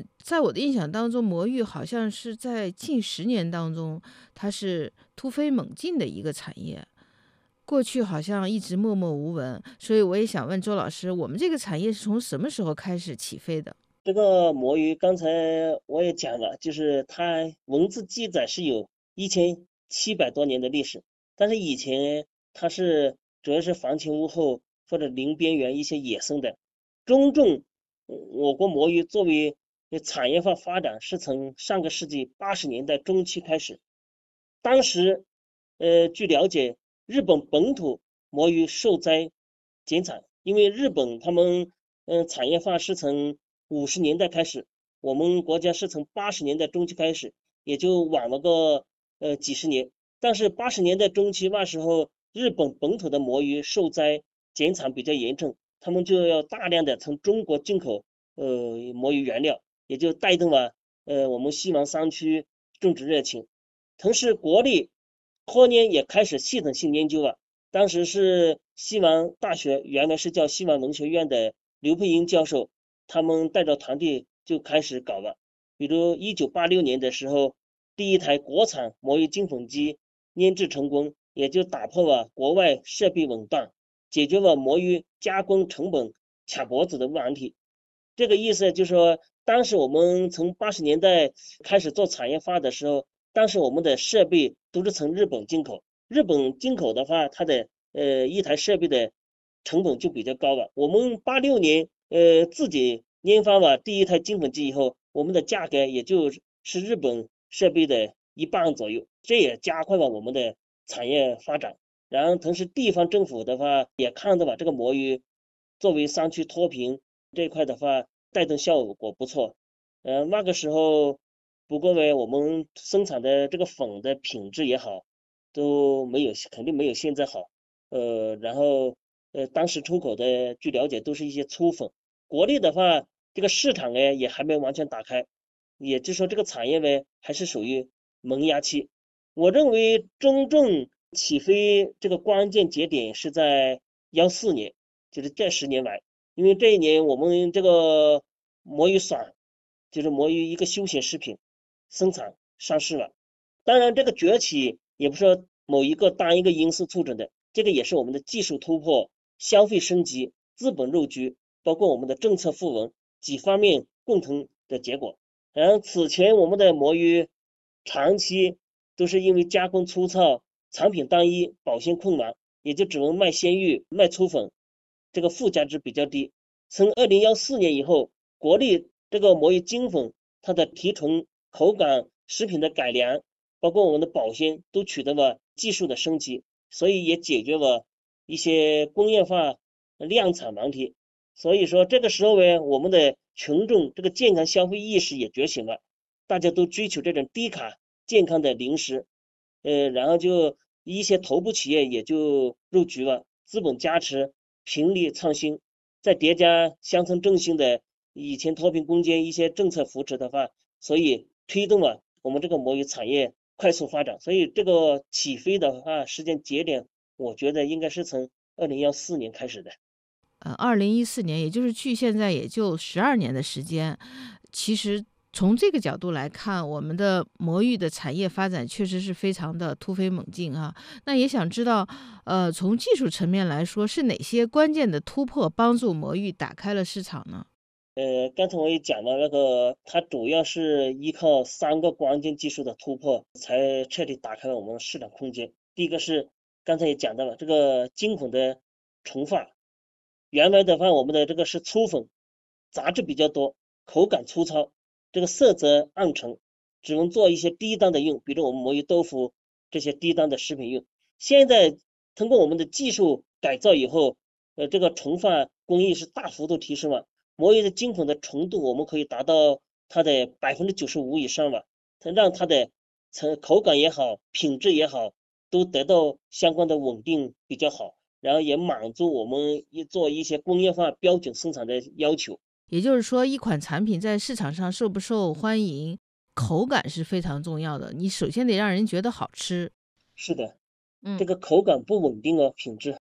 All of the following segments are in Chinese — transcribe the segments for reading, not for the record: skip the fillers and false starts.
在我的印象当中，魔芋好像是在近10年当中，它是突飞猛进的一个产业。过去好像一直默默无闻，所以我也想问周老师，我们这个产业是从什么时候开始起飞的？ 这个魔芋刚才我也讲了，就是它文字记载是有1700多年的历史，但是以前它是主要是房前屋后或者林边缘一些野生的。中种我国魔芋作为产业化发展是从上个世纪80年代中期开始。当时据了解，日本本土魔芋受灾减产，因为日本他们产业化是从50年代开始，我们国家是从80年代中期开始，也就晚了个几十年。但是80年代中期那时候，日本本土的魔芋受灾减产比较严重，他们就要大量的从中国进口魔芋原料，也就带动了我们西南山区种植热情。同时，国内托年也开始系统性研究了。当时是西南大学，原来是叫西南农学院的刘佩英教授，他们带着团队就开始搞了。比如1986年的时候，第一台国产魔芋精粉机研制成功，也就打破了国外设备垄断，解决了魔芋加工成本卡脖子的问题。这个意思就是说，当时我们从80年代开始做产业化的时候，当时我们的设备都是从日本进口。日本进口的话，它的一台设备的成本就比较高了。我们86年自己研发了第一台精粉机以后，我们的价格也就是日本设备的一半左右，这也加快了我们的产业发展。然后同时地方政府的话也看到了这个魔芋作为山区脱贫这一块的话，带动效果不错。那个时候，不过呢，我们生产的这个粉的品质也好，都没有肯定没有现在好。然后当时出口的，据了解都是一些粗粉。国内的话，这个市场呢也还没完全打开，也就是说这个产业呢还是属于萌芽期。我认为真正起飞这个关键节点是在14年，就是这10年来。因为这一年我们这个魔芋爽，就是魔芋一个休闲食品生产上市了。当然，这个崛起也不是说某一个单一个因素促成的，这个也是我们的技术突破、消费升级、资本入局，包括我们的政策赋能几方面共同的结果。然后此前我们的魔芋长期都是因为加工粗糙、产品单一、保鲜困难，也就只能卖鲜芋、卖粗粉，这个附加值比较低。从2014年以后，国内这个魔芋精粉它的提纯、口感、食品的改良，包括我们的保鲜都取得了技术的升级，所以也解决了一些工业化量产难题。所以说这个时候呢，我们的群众这个健康消费意识也觉醒了，大家都追求这种低卡健康的零食。然后就一些头部企业也就入局了，资本加持，平力创新，再叠加乡村振兴的以前脱贫攻坚一些政策扶持的话，所以推动了我们这个魔芋产业快速发展。所以这个起飞的话，时间节点，我觉得应该是从2014年开始的。 2014年，也就是距现在也就12年的时间。其实从这个角度来看，我们的魔芋的产业发展确实是非常的突飞猛进啊。那也想知道，从技术层面来说，是哪些关键的突破帮助魔芋打开了市场呢？ 刚才我也讲了，那个它主要是依靠3个关键技术的突破，才彻底打开了我们的市场空间。第一个是刚才也讲到了，这个精粉的纯化。原来的话，我们的这个是粗粉，杂质比较多，口感粗糙，这个色泽暗沉，只能做一些低端的用，比如我们魔芋豆腐这些低端的食品用。现在通过我们的技术改造以后，这个纯化工艺是大幅度提升了。魔芋的精粉的纯度我们可以达到它的95%以上了，它让它的口感也好，品质也好，都得到相关的稳定比较好，然后也满足我们做一些工业化标准生产的要求。 也就是说，一款产品在市场上受不受欢迎，口感是非常重要的。你首先得让人觉得好吃。 是的，这嗯。 个口感不稳定哦，品质。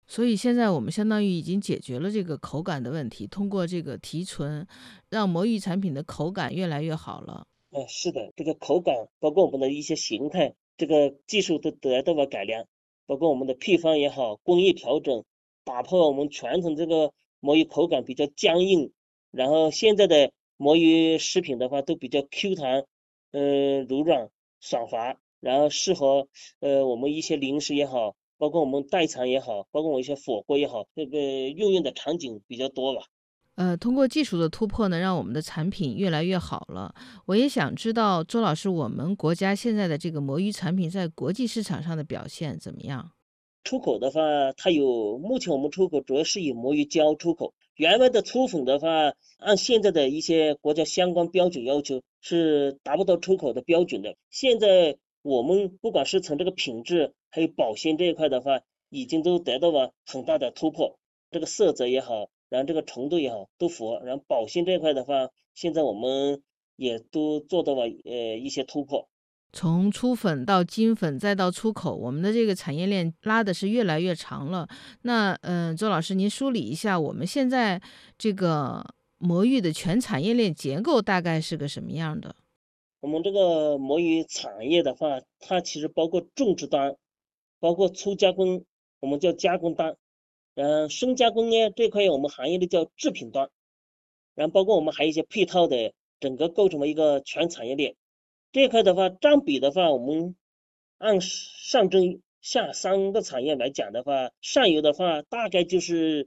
所以现在我们相当于已经解决了这个口感的问题，通过这个提纯，让魔芋产品的口感越来越好了。 是的，这个口感包括我们的一些形态，这个技术都得到了改良，包括我们的配方也好，工艺调整，打破我们传统这个魔芋口感比较僵硬，然后现在的魔芋食品的话都比较 Q 弹，柔软爽滑，然后适合我们一些零食也好，包括我们代餐也好，包括我们一些火锅也好，这个运用的场景比较多吧。 通过技术的突破呢，让我们的产品越来越好了。我也想知道，周老师，我们国家现在的这个魔芋产品在国际市场上的表现怎么样？ 出口的话，目前我们出口主要是以魔芋胶出口，原来的粗粉的话，按现在的一些国家相关标准要求是达不到出口的标准的。现在我们不管是从这个品质还有保鲜这一块的话，已经都得到了很大的突破。这个色泽也好，然后这个纯度也好都符合，然后保鲜这一块的话，现在我们也都做到了一些突破。 从初粉到精粉再到出口，我们的这个产业链拉的是越来越长了。那周老师，您梳理一下，我们现在这个魔芋的全产业链结构大概是个什么样的？ 我们这个魔芋产业的话，它其实包括种植端，包括粗加工，我们叫加工端，深加工呢这块我们行业里叫制品端，然后包括我们还有一些配套的，整个构成了一个全产业链。这一块的话，占比的话，我们按上中下三个产业来讲的话，上游的话大概就是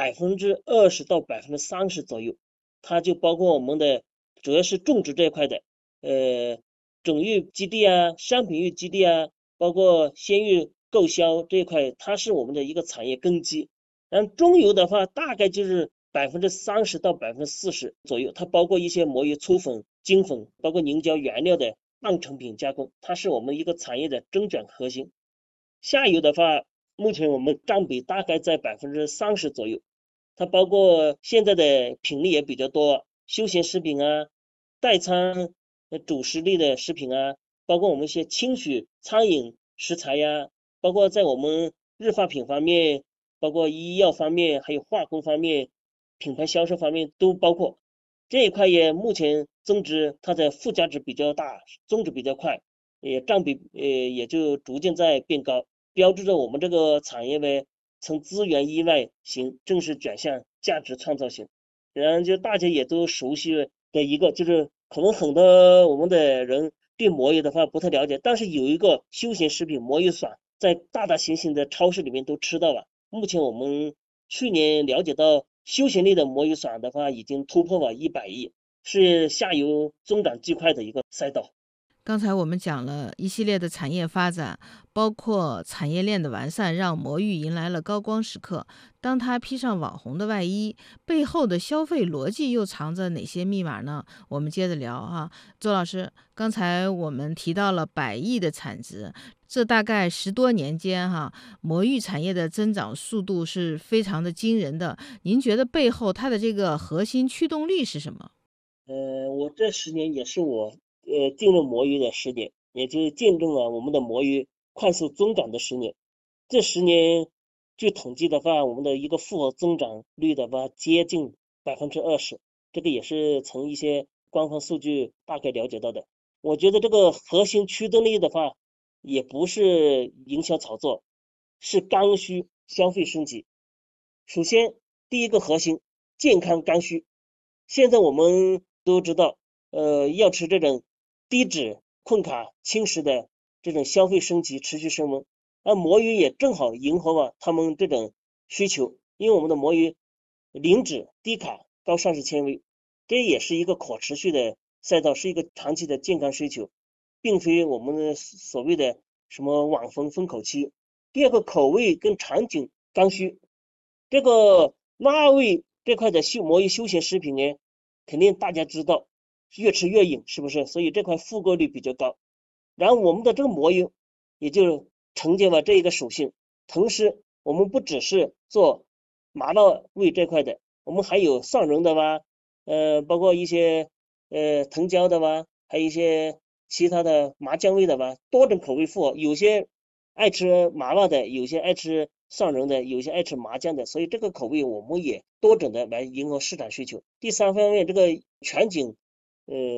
20%到30%左右，它就包括我们的主要是种植这一块的，呃，种育基地啊、商品育基地啊，包括鲜育购销这一块，它是我们的一个产业根基。然后中游的话，大概就是30%到40%左右，它包括一些魔芋粗粉、精粉，包括凝胶原料的半成品加工，它是我们一个产业的中转核心。下游的话，目前我们占比大概在30%左右，它包括现在的品类也比较多，休闲食品啊、代餐、主食类的食品啊，包括我们一些轻食、餐饮食材呀，包括在我们日化品方面，包括医药方面，还有化工方面，品牌销售方面都包括。这一块也目前增值，它的附加值比较大，增值比较快，也占比也就逐渐在变高，标志着我们这个产业呢从资源依赖型正式转向价值创造型。然后就大家也都熟悉的一个，就是可能很多我们的人对魔芋的话不太了解，但是有一个休闲食品魔芋爽，在大大小小的超市里面都吃到了。目前我们去年了解到，休闲类的魔芋爽的话已经突破了100亿，是下游增长最快的一个赛道。 刚才我们讲了一系列的产业发展，包括产业链的完善，让魔芋迎来了高光时刻。当它披上网红的外衣，背后的消费逻辑又藏着哪些密码呢？我们接着聊哈。周老师，刚才我们提到了100亿的产值，这大概10多年间哈，魔芋产业的增长速度是非常的惊人的。您觉得背后它的这个核心驱动力是什么？ 我这10年也是我进入魔芋的10年，也就是见证了我们的魔芋快速增长的十年。这十年，据统计的话，我们的一个复合增长率的话接近20%，这个也是从一些官方数据大概了解到的。我觉得这个核心驱动力的话，也不是营销炒作，是刚需消费升级。首先，第一个核心，健康刚需。现在我们都知道，要吃这种低脂、控卡、轻食的这种消费升级持续升温，而魔芋也正好迎合了他们这种需求，因为我们的魔芋零脂、低卡、高膳食纤维，这也是一个可持续的赛道，是一个长期的健康需求，并非我们的所谓的什么网红风口期。第二个口味跟场景刚需，这个辣味这块的魔芋休闲食品呢，肯定大家知道，越吃越瘾，是不是？所以这块复购率比较高。然后我们的这个魔芋也就承接了这一个属性。同时，我们不只是做麻辣味这块的，我们还有蒜蓉的吧，包括一些藤椒的吧，还有一些其他的麻酱味的吧，多种口味复合。有些爱吃麻辣的，有些爱吃上人的，有些爱吃麻酱的，所以这个口味我们也多种的来迎合市场需求。第三方面，这个全景